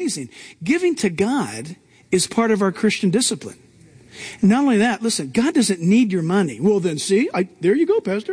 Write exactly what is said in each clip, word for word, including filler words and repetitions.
amazing. Giving to God is part of our Christian discipline. And not only that, listen, God doesn't need your money. Well, then, see, I, there you go, Pastor.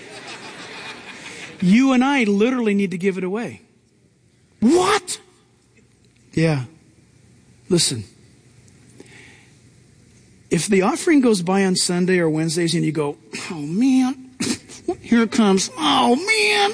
You and I literally need to give it away. What? Yeah. Listen. If the offering goes by on Sunday or Wednesdays and you go, oh, man, here it comes. Oh, man.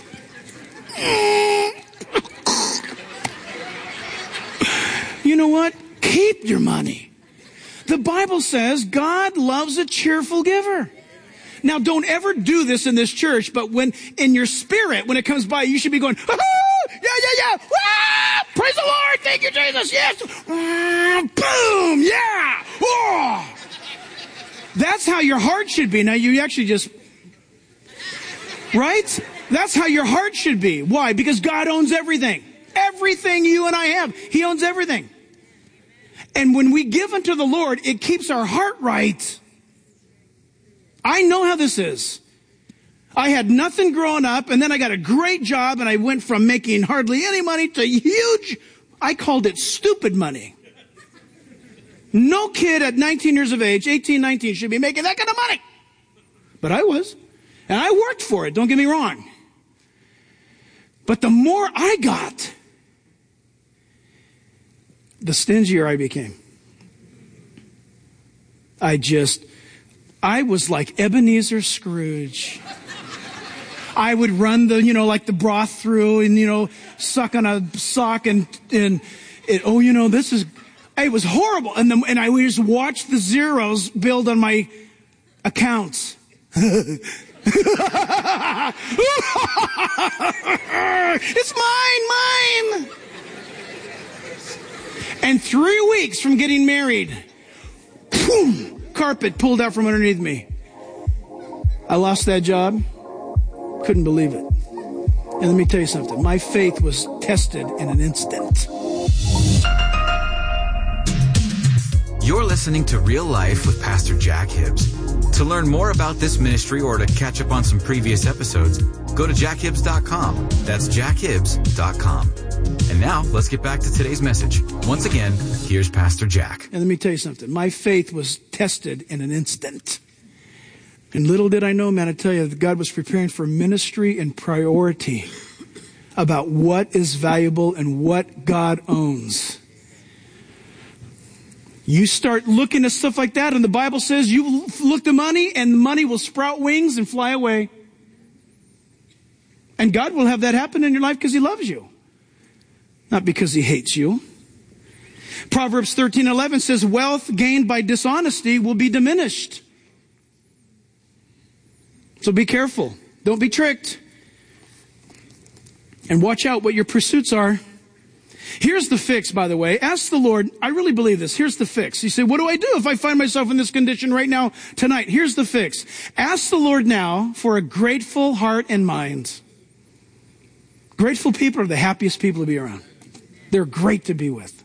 You know what? Keep your money. The Bible says God loves a cheerful giver. Now, don't ever do this in this church, but when in your spirit, when it comes by, you should be going, ah, yeah, yeah, yeah, ah, praise the Lord, thank you, Jesus, yes, ah, boom, yeah, oh. That's how your heart should be. Now, you actually just, right? That's how your heart should be. Why? Because God owns everything. Everything you and I have, He owns everything. And when we give unto the Lord, it keeps our heart right. I know how this is. I had nothing growing up, and then I got a great job, and I went from making hardly any money to huge, I called it stupid money. No kid at nineteen years of age, eighteen, nineteen, should be making that kind of money. But I was. And I worked for it, don't get me wrong. But the more I got, the stingier I became. I just... I was like Ebenezer Scrooge. I would run the, you know, like the broth through and, you know, suck on a sock and, and it, oh, you know, this is, it was horrible. And, the, and I would just watch the zeros build on my accounts. It's mine, mine. And three weeks from getting married, boom. Carpet pulled out from underneath me. I lost that job. Couldn't believe it. And let me tell you something. My faith was tested in an instant. You're listening to Real Life with Pastor Jack Hibbs. To learn more about this ministry or to catch up on some previous episodes, go to jack hibbs dot com. That's jack hibbs dot com. And now, let's get back to today's message. Once again, here's Pastor Jack. And let me tell you something. My faith was tested in an instant. And little did I know, man, I tell you, that God was preparing for ministry and priority about what is valuable and what God owns. You start looking at stuff like that, and the Bible says you look to money, and the money will sprout wings and fly away. And God will have that happen in your life because He loves you. Not because He hates you. Proverbs thirteen eleven says, wealth gained by dishonesty will be diminished. So be careful. Don't be tricked. And watch out what your pursuits are. Here's the fix, by the way. Ask the Lord. I really believe this. Here's the fix. You say, what do I do if I find myself in this condition right now, tonight? Here's the fix. Ask the Lord now for a grateful heart and mind. Grateful people are the happiest people to be around. They're great to be with.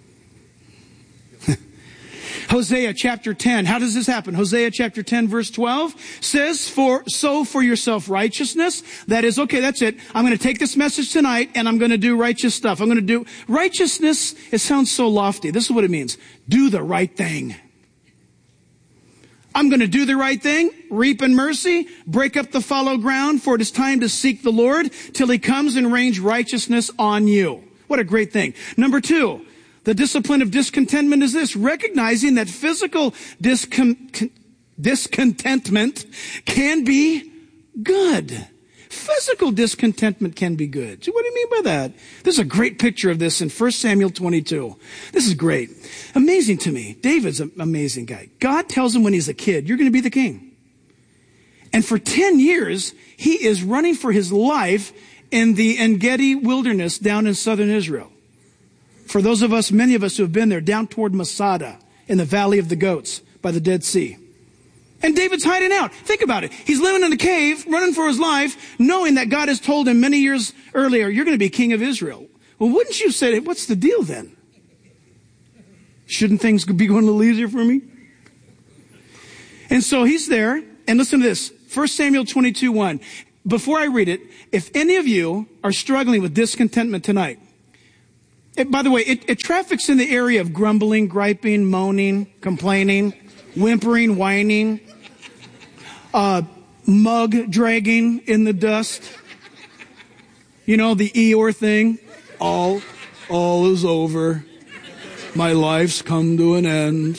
Hosea chapter ten. How does this happen? Hosea chapter ten verse twelve says, "For sow for yourself righteousness." That is, okay, that's it. I'm going to take this message tonight and I'm going to do righteous stuff. I'm going to do righteousness. It sounds so lofty. This is what it means. Do the right thing. I'm going to do the right thing, reap in mercy, break up the fallow ground, for it is time to seek the Lord till He comes and rains righteousness on you. What a great thing. Number two, the discipline of discontentment is this: recognizing that physical discon- discontentment can be good. Physical discontentment can be good. So what do you mean by that? There's a great picture of this in First Samuel twenty-two. This is great. Amazing to me. David's an amazing guy. God tells him when he's a kid, you're going to be the king. And for ten years, he is running for his life in the En-Gedi wilderness down in southern Israel. For those of us, many of us who have been there, down toward Masada in the Valley of the Goats by the Dead Sea. And David's hiding out. Think about it. He's living in a cave, running for his life, knowing that God has told him many years earlier, you're going to be king of Israel. Well, wouldn't you say, what's the deal then? Shouldn't things be going a little easier for me? And so he's there, and listen to this. First Samuel twenty-two one. Before I read it, if any of you are struggling with discontentment tonight, It, by the way, it, it traffics in the area of grumbling, griping, moaning, complaining, whimpering, whining, uh, mug dragging in the dust. You know, the Eeyore thing. All, all is over. My life's come to an end.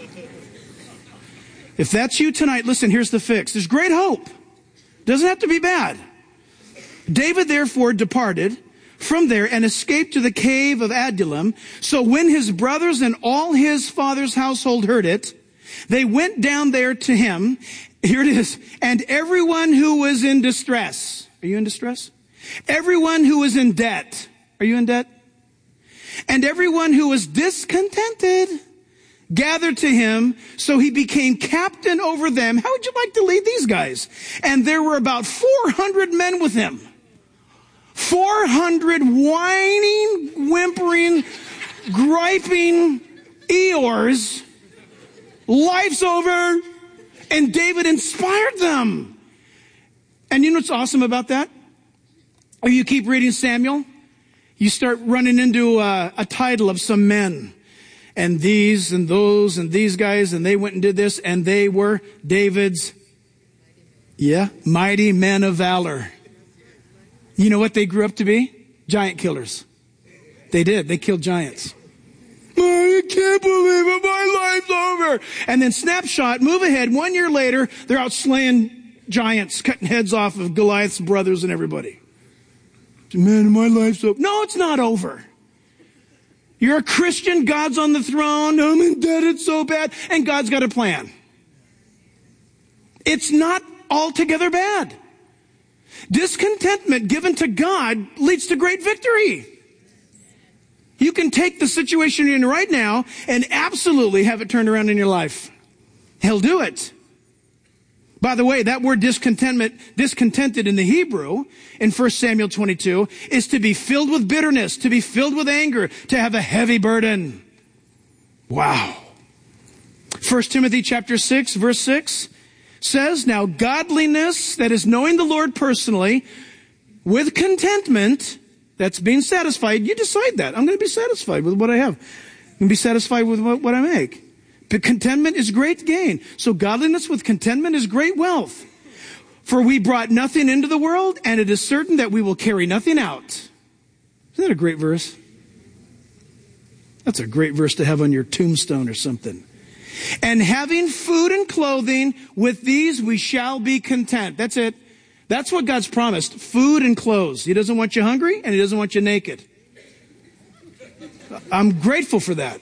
If that's you tonight, listen, here's the fix. There's great hope. Doesn't have to be bad. David therefore departed from there and escaped to the cave of Adullam. So when his brothers and all his father's household heard it, they went down there to him. Here it is. And everyone who was in distress. Are you in distress? Everyone who was in debt. Are you in debt? And everyone who was discontented gathered to him, so he became captain over them. How would you like to lead these guys? And there were about four hundred men with him. four hundred whining, whimpering, griping Eeyores. Life's over. And David inspired them. And you know what's awesome about that? Or you keep reading Samuel, you start running into a, a title of some men. And these and those and these guys, and they went and did this, and they were David's, yeah, mighty men of valor. You know what they grew up to be? Giant killers. They did. They killed giants. I can't believe it. My life's over. And then snapshot, move ahead. One year later, they're out slaying giants, cutting heads off of Goliath's brothers and everybody. Man, my life's over. No, it's not over. You're a Christian. God's on the throne. I'm indebted so bad. And God's got a plan. It's not altogether bad. Discontentment given to God leads to great victory. You can take the situation you're in right now and absolutely have it turned around in your life. He'll do it. By the way, that word discontentment, discontented in the Hebrew, in First Samuel twenty-two, is to be filled with bitterness, to be filled with anger, to have a heavy burden. Wow. First Timothy chapter six, verse six says, now godliness, that is knowing the Lord personally, with contentment, that's being satisfied. You decide that. I'm going to be satisfied with what I have. I'm going to be satisfied with what, what I make. But contentment is great gain. So godliness with contentment is great wealth. For we brought nothing into the world, and it is certain that we will carry nothing out. Isn't that a great verse? That's a great verse to have on your tombstone or something. And having food and clothing, with these we shall be content. That's it. That's what God's promised. Food and clothes. He doesn't want you hungry, and he doesn't want you naked. I'm grateful for that.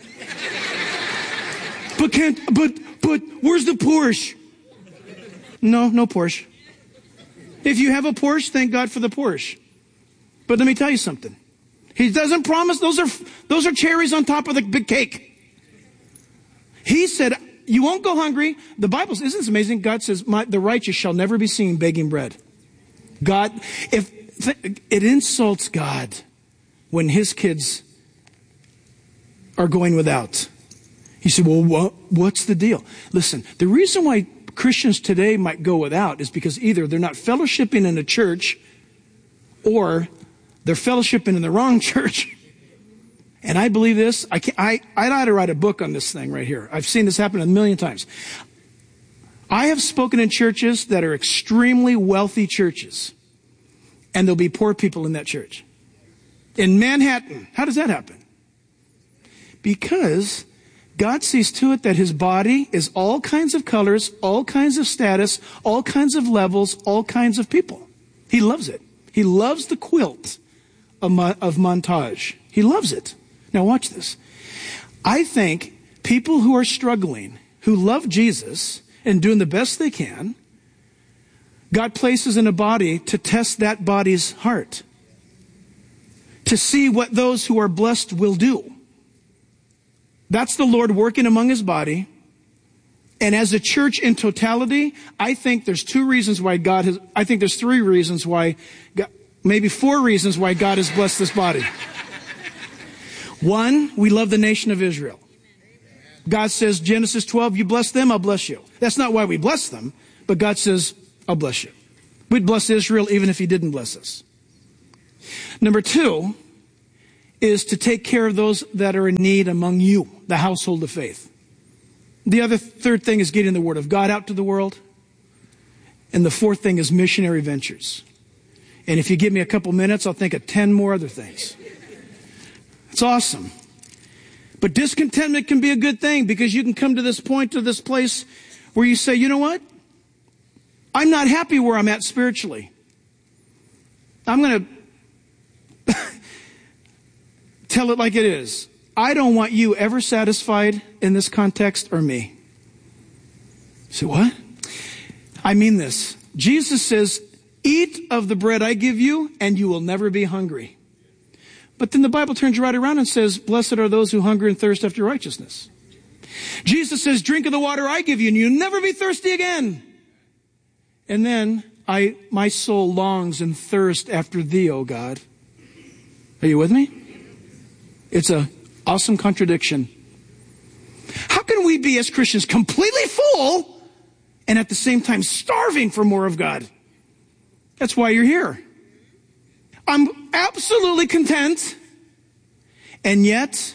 But can't, but, but where's the Porsche? No, no Porsche. If you have a Porsche, thank God for the Porsche. But let me tell you something. He doesn't promise, those are, those are cherries on top of the big cake. He said, you won't go hungry. The Bible, isn't this amazing? God says, My, the righteous shall never be seen begging bread. God, if, it insults God when his kids are going without. He said, well, what, what's the deal? Listen, the reason why Christians today might go without is because either they're not fellowshipping in a church or they're fellowshipping in the wrong church. And I believe this. I, can't, I, I ought to write a book on this thing right here. I've seen this happen a million times. I have spoken in churches that are extremely wealthy churches, and there'll be poor people in that church. In Manhattan, how does that happen? Because God sees to it that his body is all kinds of colors, all kinds of status, all kinds of levels, all kinds of people. He loves it. He loves the quilt of, of montage. He loves it. Now watch this. I think people who are struggling, who love Jesus and doing the best they can, God places in a body to test that body's heart, to see what those who are blessed will do. That's the Lord working among his body. And as a church in totality, I think there's two reasons why God has, I think there's three reasons why, God, maybe four reasons why God has blessed this body. One, we love the nation of Israel. God says, Genesis twelve, you bless them, I'll bless you. That's not why we bless them, but God says, I'll bless you. We'd bless Israel even if he didn't bless us. Number two, is to take care of those that are in need among you, the household of faith. The other third thing is getting the word of God out to the world. And the fourth thing is missionary ventures. And if you give me a couple minutes, I'll think of ten more other things. It's awesome. But discontentment can be a good thing, because you can come to this point, to this place where you say, you know what? I'm not happy where I'm at spiritually. I'm going to tell it like it is. I don't want you ever satisfied in this context, or me. You say, what? I mean this. Jesus says, eat of the bread I give you, and you will never be hungry. But then the Bible turns right around and says, blessed are those who hunger and thirst after righteousness. Jesus says, drink of the water I give you, and you'll never be thirsty again. And then, I, my soul longs and thirsts after thee, O God. Are you with me? It's an awesome contradiction. How can we be, as Christians, completely full and at the same time starving for more of God? That's why you're here. I'm absolutely content, and yet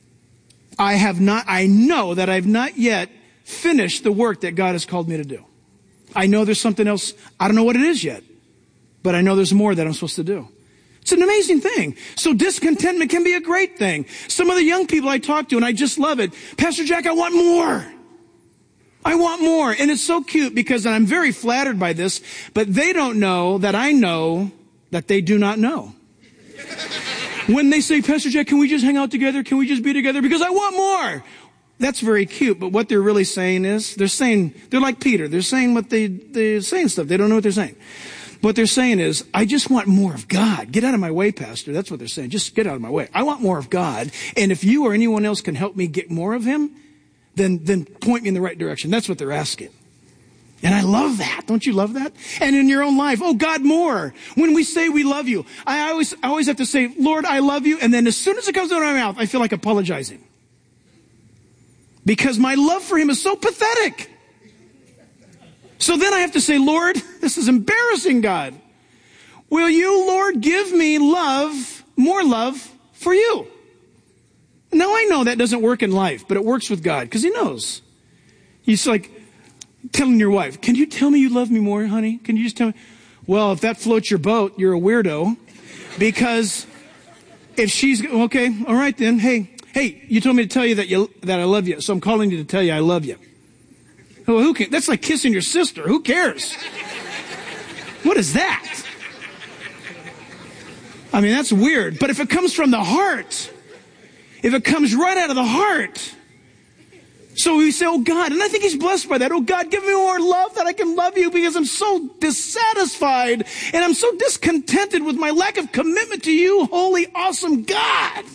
I have not, I know that I've not yet finished the work that God has called me to do. I know there's something else. I don't know what it is yet, but I know there's more that I'm supposed to do. It's an amazing thing. So discontentment can be a great thing. Some of the young people I talk to, and I just love it. Pastor Jack, I want more. I want more. And it's so cute, because I'm very flattered by this, but they don't know that I know that they do not know. When they say, Pastor Jack, can we just hang out together? Can we just be together? Because I want more. That's very cute, but what they're really saying is, they're saying, they're like Peter. They're saying what they, they're saying stuff. They don't know what they're saying. What they're saying is, I just want more of God. Get out of my way, Pastor. That's what they're saying. Just get out of my way. I want more of God. And if you or anyone else can help me get more of Him, then, then point me in the right direction. That's what they're asking. And I love that. Don't you love that? And in your own life, oh God, more. When we say we love you, I always, I always have to say, Lord, I love you. And then as soon as it comes out of my mouth, I feel like apologizing. Because my love for Him is so pathetic. So then I have to say, Lord, this is embarrassing, God. Will you, Lord, give me love, more love for you? Now I know that doesn't work in life, but it works with God, because He knows. He's like telling your wife, can you tell me you love me more, honey? Can you just tell me? Well, if that floats your boat, you're a weirdo. Because if she's, okay, all right then, hey, hey, you told me to tell you that you that I love you, so I'm calling you to tell you I love you. Well, who can, that's like kissing your sister. Who cares? What is that? I mean, that's weird. But if it comes from the heart, if it comes right out of the heart, so we say, oh God, and I think He's blessed by that. Oh God, give me more love that I can love you, because I'm so dissatisfied and I'm so discontented with my lack of commitment to you, holy, awesome God.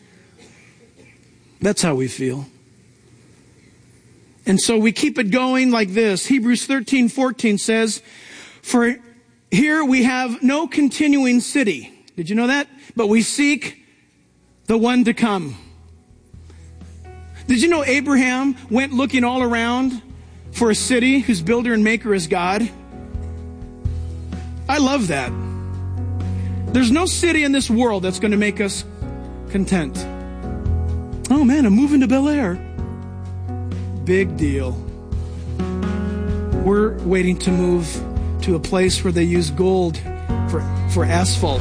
That's how we feel. And so we keep it going like this. Hebrews thirteen fourteen says, for here we have no continuing city. Did you know that? But we seek the one to come. Did you know Abraham went looking all around for a city whose builder and maker is God? I love that. There's no city in this world that's going to make us content. Oh man, I'm moving to Bel Air. Big deal. We're waiting to move to a place where they use gold for, for asphalt.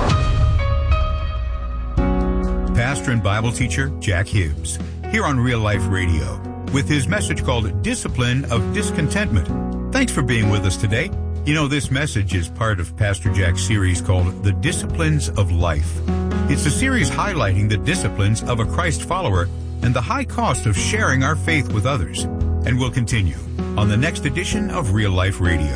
Pastor and Bible teacher Jack Hibbs, here on Real Life Radio, with his message called Discipline of Discontentment. Thanks for being with us today. You know, this message is part of Pastor Jack's series called The Disciplines of Life. It's a series highlighting the disciplines of a Christ follower and the high cost of sharing our faith with others. And we'll continue on the next edition of Real Life Radio.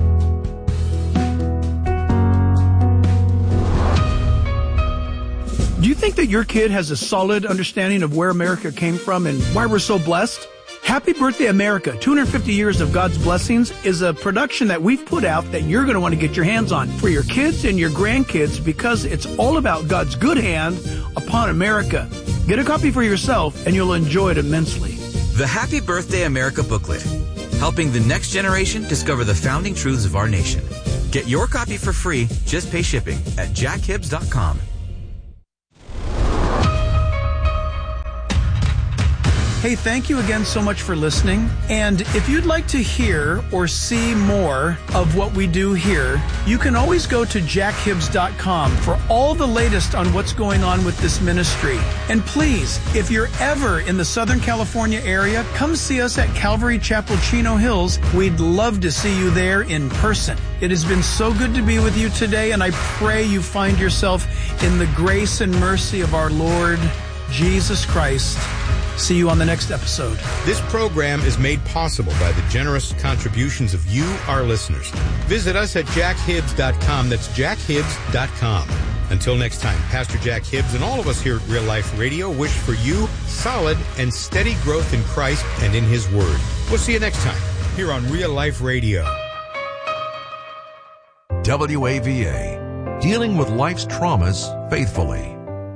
Do you think that your kid has a solid understanding of where America came from and why we're so blessed? Happy Birthday America, two hundred fifty years of God's Blessings, is a production that we've put out that you're going to want to get your hands on for your kids and your grandkids, because it's all about God's good hand upon America. Get a copy for yourself and you'll enjoy it immensely. The Happy Birthday America booklet, helping the next generation discover the founding truths of our nation. Get your copy for free. Just pay shipping at jack hibbs dot com. Hey, thank you again so much for listening. And if you'd like to hear or see more of what we do here, you can always go to jack hibbs dot com for all the latest on what's going on with this ministry. And please, if you're ever in the Southern California area, come see us at Calvary Chapel, Chino Hills. We'd love to see you there in person. It has been so good to be with you today, and I pray you find yourself in the grace and mercy of our Lord Jesus Christ. See you on the next episode. This program is made possible by the generous contributions of you, our listeners. Visit us at jack hibbs dot com. That's jack hibbs dot com. Until next time, Pastor Jack Hibbs and all of us here at Real Life Radio wish for you solid and steady growth in Christ and in His Word. We'll see you next time here on Real Life Radio. W A V A, dealing with life's traumas faithfully.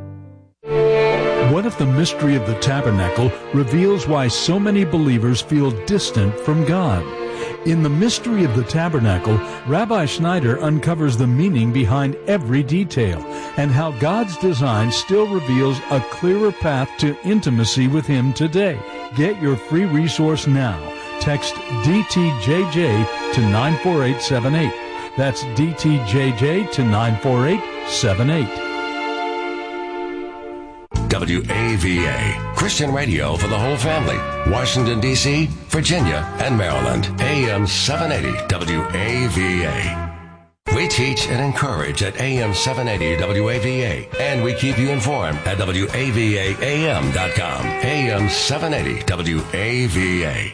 What if the mystery of the tabernacle reveals why so many believers feel distant from God? In The Mystery of the Tabernacle, Rabbi Schneider uncovers the meaning behind every detail and how God's design still reveals a clearer path to intimacy with Him today. Get your free resource now. Text D T J J to nine four eight seven eight. That's D T J J to nine four eight seven eight. W A V A, Christian radio for the whole family. Washington, D C, Virginia, and Maryland. A M seven eighty W A V A. We teach and encourage at A M seven eighty W A V A, and we keep you informed at W A V A A M dot com. A M seven eighty W A V A.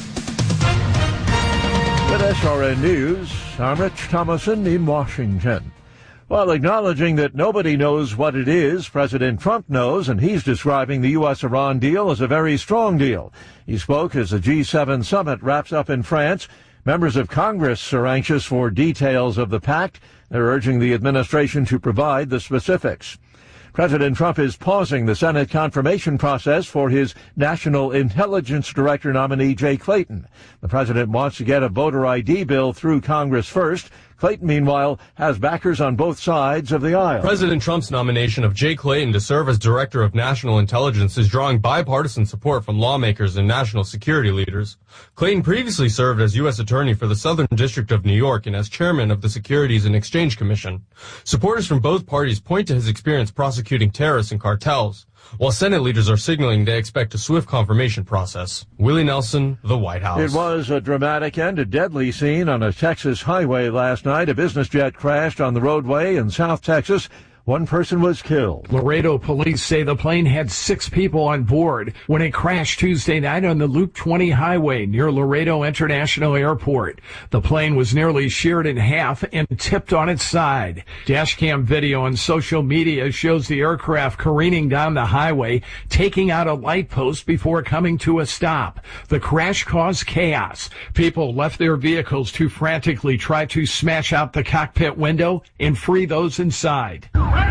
With S R N News, I'm Rich Thomason in Washington. While acknowledging that nobody knows what it is, President Trump knows, and he's describing the U S Iran deal as a very strong deal. He spoke as the G seven summit wraps up in France. Members of Congress are anxious for details of the pact. They're urging the administration to provide the specifics. President Trump is pausing the Senate confirmation process for his National Intelligence Director nominee, Jay Clayton. The president wants to get a voter I D bill through Congress first. Clayton, meanwhile, has backers on both sides of the aisle. President Trump's nomination of Jay Clayton to serve as Director of National Intelligence is drawing bipartisan support from lawmakers and national security leaders. Clayton previously served as U S Attorney for the Southern District of New York and as Chairman of the Securities and Exchange Commission. Supporters from both parties point to his experience prosecuting terrorists and cartels, while Senate leaders are signaling they expect a swift confirmation process. Willie Nelson, the White House. It was a dramatic and a deadly scene on a Texas highway last night. A business jet crashed on the roadway in South Texas. One person was killed. Laredo police say the plane had six people on board when it crashed Tuesday night on the Loop twenty highway near Laredo International Airport. The plane was nearly sheared in half and tipped on its side. Dashcam video on social media shows the aircraft careening down the highway, taking out a light post before coming to a stop. The crash caused chaos. People left their vehicles to frantically try to smash out the cockpit window and free those inside.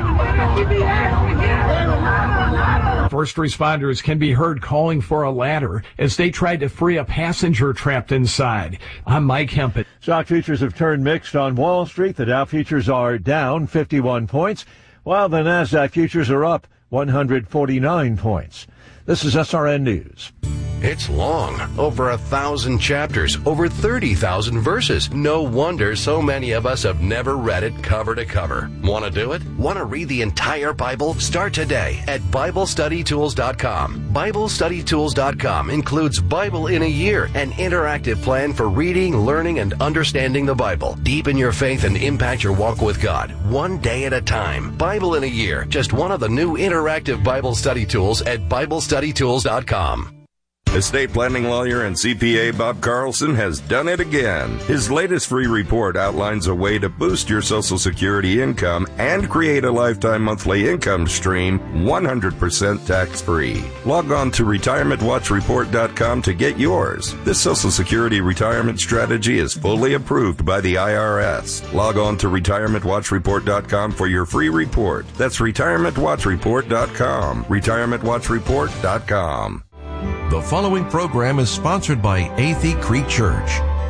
First responders can be heard calling for a ladder as they tried to free a passenger trapped inside. I'm Mike Hempett. Stock futures have turned mixed on Wall Street. The Dow futures are down fifty-one points, while the NASDAQ futures are up one hundred forty-nine points. This is S R N News. It's long, over a thousand chapters, over thirty thousand verses. No wonder so many of us have never read it cover to cover. Want to do it? Want to read the entire Bible? Start today at Bible Study Tools dot com. Bible Study Tools dot com includes Bible in a Year, an interactive plan for reading, learning, and understanding the Bible. Deepen your faith and impact your walk with God, one day at a time. Bible in a Year, just one of the new interactive Bible study tools at Bible Study Tools dot com. Estate planning lawyer and C P A Bob Carlson has done it again. His latest free report outlines a way to boost your Social Security income and create a lifetime monthly income stream one hundred percent tax-free. Log on to retirement watch report dot com to get yours. This Social Security retirement strategy is fully approved by the I R S. Log on to retirement watch report dot com for your free report. That's retirement watch report dot com. retirement watch report dot com. The following program is sponsored by Athey Creek Church.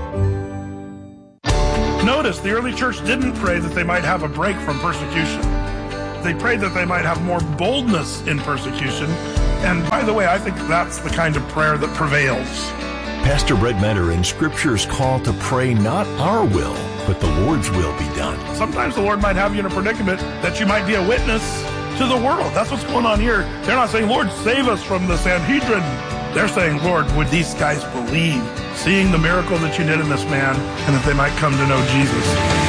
Notice the early church didn't pray that they might have a break from persecution. They prayed that they might have more boldness in persecution And by the way, I think that's the kind of prayer that prevails. Pastor Brett Mentor in Scripture's call to pray not our will, but the Lord's will be done. Sometimes the Lord might have you in a predicament that you might be a witness to the world. That's what's going on here. They're not saying, Lord, save us from the Sanhedrin. They're saying, Lord, would these guys believe, seeing the miracle that you did in this man, and that they might come to know Jesus.